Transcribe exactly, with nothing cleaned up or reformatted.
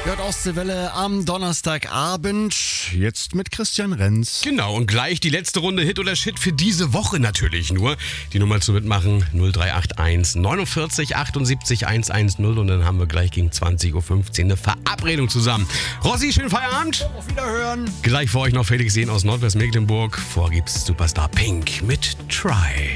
Hört Ostseewelle am Donnerstagabend. Jetzt mit Christian Renz. Genau, und gleich die letzte Runde Hit oder Shit für diese Woche natürlich nur. Die Nummer zu mitmachen null drei acht eins neunundvierzig achtundsiebzig hundertzehn und dann haben wir gleich gegen zwanzig Uhr fünfzehn eine Verabredung zusammen. Rossi, schönen Feierabend. Auf Wiederhören. Gleich für euch noch Felix Sehn aus Nordwestmecklenburg. Vorher gibt's Superstar Pink mit Try.